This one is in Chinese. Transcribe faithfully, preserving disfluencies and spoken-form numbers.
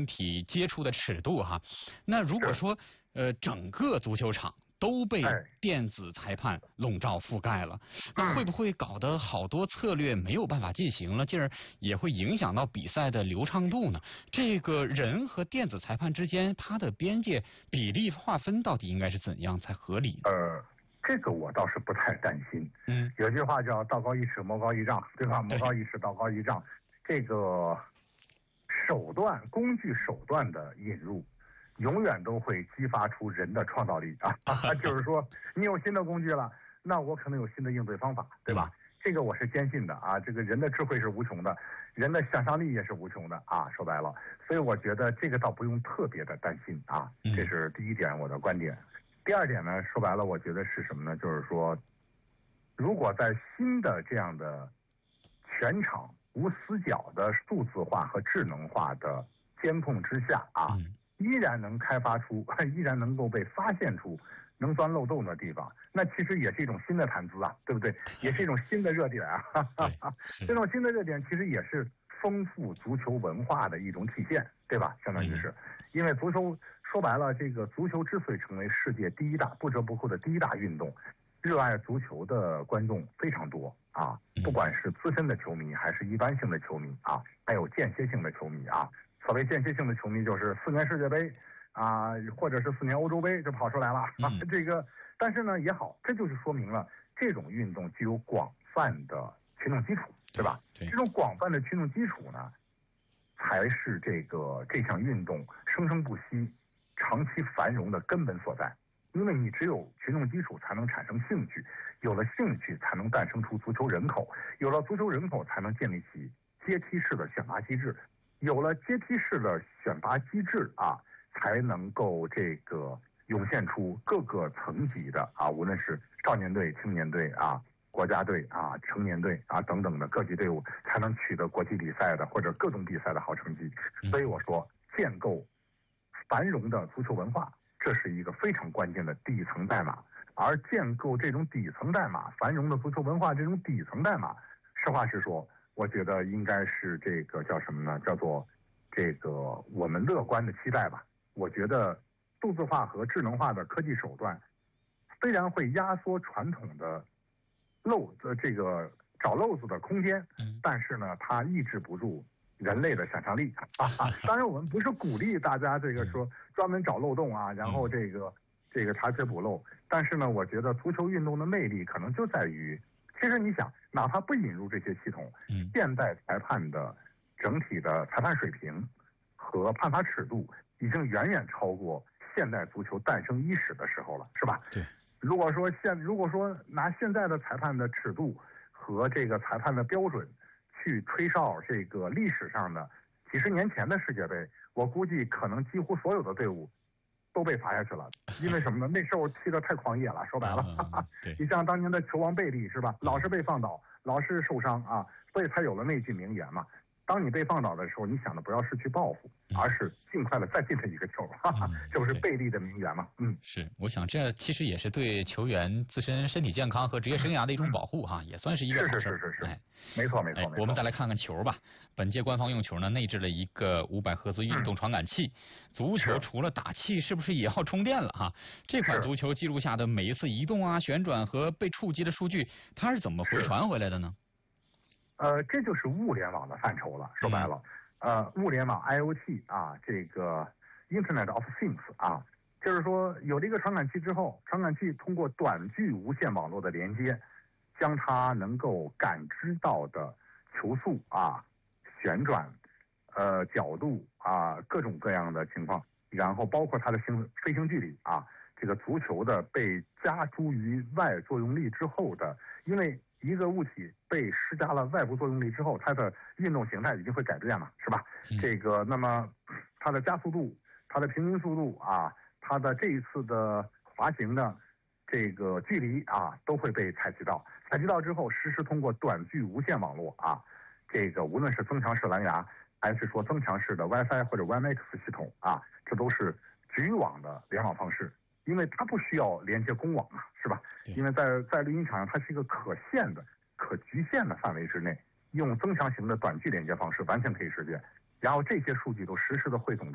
身体接触的尺度哈。那如果说呃整个足球场都被电子裁判笼罩覆盖了，那会不会搞得好多策略没有办法进行了，进而也会影响到比赛的流畅度呢？这个人和电子裁判之间，它的边界比例划分到底应该是怎样才合理呢？ 呃，这个我倒是不太担心。 嗯， 有句话叫道高一尺，魔高一丈，对吧？魔高一尺，道高一丈。这个手段、工具手段的引入，永远都会激发出人的创造力啊！就是说，你有新的工具了，那我可能有新的应对方法，对吧？嗯、这个我是坚信的啊！这个人的智慧是无穷的，人的想象力也是无穷的啊！说白了，所以我觉得这个倒不用特别的担心啊！这是第一点我的观点。第二点呢，说白了，我觉得是什么呢？就是说，如果在新的这样的全场无死角的数字化和智能化的监控之下啊。嗯，依然能开发出，依然能够被发现出能钻漏洞的地方，那其实也是一种新的谈资啊，对不对？也是一种新的热点啊。哈哈哈，这种新的热点其实也是丰富足球文化的一种体现，对吧？相当于是，因为足球说白了，这个足球之所以成为世界第一大、不折不扣的第一大运动，热爱足球的观众非常多啊，不管是资深的球迷，还是一般性的球迷啊，还有间歇性的球迷啊。所谓间歇性的球迷，就是四年世界杯啊，或者是四年欧洲杯就跑出来了啊。这个，但是呢也好，这就是说明了这种运动具有广泛的群众基础，对吧？对，这种广泛的群众基础呢，才是这个这项运动生生不息、长期繁荣的根本所在。因为你只有群众基础，才能产生兴趣，有了兴趣，才能诞生出足球人口，有了足球人口，才能建立起阶梯式的选拔机制。有了阶梯式的选拔机制啊，才能够这个涌现出各个层级的啊，无论是少年队、青年队啊、国家队啊、成年队啊等等的各级队伍，才能取得国际比赛的或者各种比赛的好成绩。所以我说，建构繁荣的足球文化，这是一个非常关键的底层代码。而建构这种底层代码，繁荣的足球文化这种底层代码，实话实说，我觉得应该是这个叫什么呢？叫做这个我们乐观的期待吧。我觉得数字化和智能化的科技手段，虽然会压缩传统的漏的这个找漏子的空间，但是呢，它抑制不住人类的想象力啊。当然，我们不是鼓励大家这个说专门找漏洞啊，然后这个这个查缺补漏。但是呢，我觉得足球运动的魅力可能就在于。其实你想，哪怕不引入这些系统，嗯，现代裁判的整体的裁判水平和判罚尺度已经远远超过现代足球诞生伊始的时候了，是吧？对。如果说现如果说拿现在的裁判的尺度和这个裁判的标准去吹哨这个历史上的几十年前的世界杯，我估计可能几乎所有的队伍都被罚下去了，因为什么呢？那时候踢得太狂野了，说白了，哈哈。你像当年的球王贝利是吧？老是被放倒，老是受伤啊，所以才有了那句名言嘛。当你被放倒的时候，你想的不要是去报复，而是尽快的再进他一个球，哈哈，这不是贝利的名言吗？嗯， 是，我想这其实也是对球员自身身体健康和职业生涯的一种保护哈，也算是一个好事。 是是是是是， 哎， 没错没错。 我们再来看看球吧。本届官方用球呢，内置了一个五百赫兹运动传感器。足球除了打气，是不是也要充电了哈？这款足球记录下的每一次移动啊、旋转和被触及的数据，它是怎么回传回来的呢？ 呃，这就是物联网的范畴了。说白了，嗯、呃，物联网 I O T 啊，这个 Internet of Things 啊，就是说有了一个传感器之后，传感器通过短距无线网络的连接，将它能够感知到的球速啊、旋转、呃角度啊各种各样的情况，然后包括它的行飞行距离啊，这个足球的被加诸于外作用力之后的，因为一个物体被施加了外部作用力之后，它的运动形态一定会改变嘛，是吧？嗯、这个，那么它的加速度、它的平均速度啊，它的这一次的滑行的这个距离啊，都会被采集到。采集到之后，实时通过短距无线网络啊，这个无论是增强式蓝牙，还是说增强式的 WiFi 或者 WiMAX 系统啊，这都是局域网的联网方式。因为它不需要连接公网嘛，是吧？因为在在录音场上，它是一个可限的、可局限的范围之内，用增强型的短距连接方式完全可以实现。然后这些数据都实时的汇总到